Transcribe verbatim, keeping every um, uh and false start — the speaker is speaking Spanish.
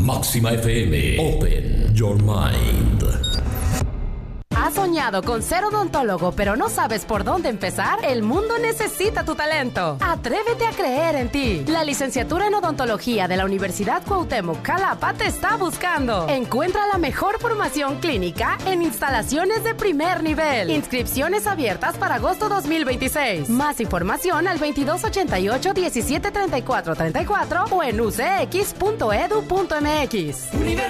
Máxima F M. Open your mind. ¿Has soñado con ser odontólogo pero no sabes por dónde empezar? El mundo necesita tu talento. Atrévete a creer en ti. La licenciatura en odontología de la Universidad Cuauhtémoc Xalapa te está buscando. Encuentra la mejor formación clínica en instalaciones de primer nivel. Inscripciones abiertas para agosto dos mil veintiséis. Más información al veintidós ochenta y ocho, diecisiete treinta y cuatro treinta y cuatro o en u c x punto edu punto m x.